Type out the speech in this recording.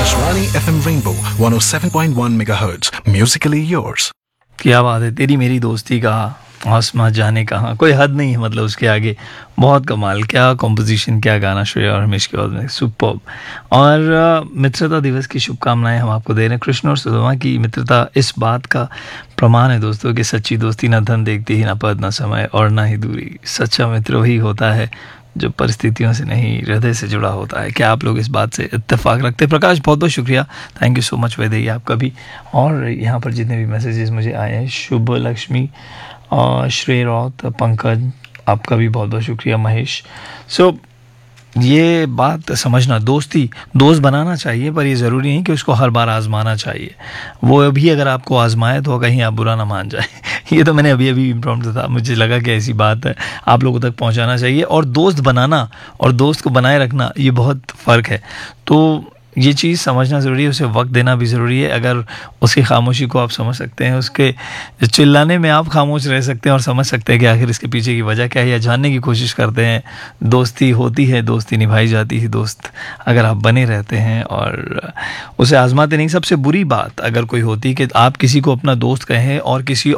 Akashvani FM Rainbow 107.1 MHz. Musically yours. क्या बात है, तेरी मेरी दोस्ती का आसमां जाने कहाँ, कोई हद नहीं है मतलब उसके आगे। बहुत कमाल, क्या कॉम्पोजिशन, क्या गाना, श्रेया और रमेश की आवाज़ में, सुपर्ब। और मित्रता दिवस की शुभकामनाएं हम आपको दे रहे हैं। कृष्ण और सुदामा की मित्रता इस बात का प्रमाण है दोस्तों कि सच्ची दोस्ती ना धन देखती ही, ना पद, ना समय और ना ही दूरी। सच्चा मित्र वही होता है जो परिस्थितियों से नहीं, हृदय से जुड़ा होता है। क्या आप लोग इस बात से इत्तेफाक रखते हैं? प्रकाश, बहुत बहुत शुक्रिया, thank you so much Vaidehi आपका भी। और यहाँ पर जितने भी मैसेजेस मुझे आए हैं, शुभ लक्ष्मी और श्रेय रौत, पंकज, आपका भी बहुत बहुत शुक्रिया, महेश। सो ये बात समझना, दोस्त बनाना चाहिए, पर ये ज़रूरी नहीं कि उसको हर बार आजमाना चाहिए। वो अभी अगर आपको आजमाए तो कहीं आप बुरा ना मान जाए। ये तो मैंने अभी इम्प्रॉम्प्ट था, मुझे लगा कि ऐसी बात है, आप लोगों तक पहुंचाना चाहिए। और दोस्त बनाना और दोस्त को बनाए रखना, ये बहुत फ़र्क है। तो ये चीज़ समझना ज़रूरी है, उसे वक्त देना भी ज़रूरी है। अगर उसकी खामोशी को आप समझ सकते हैं, उसके चिल्लाने में आप खामोश रह सकते हैं और समझ सकते हैं कि आखिर इसके पीछे की वजह क्या है, या जानने की कोशिश करते हैं। दोस्ती होती है, दोस्ती निभाई जाती है। दोस्त अगर आप बने रहते हैं और उसे आजमाते नहीं। सबसे बुरी बात अगर कोई होती है कि आप किसी को अपना दोस्त कहें और किसी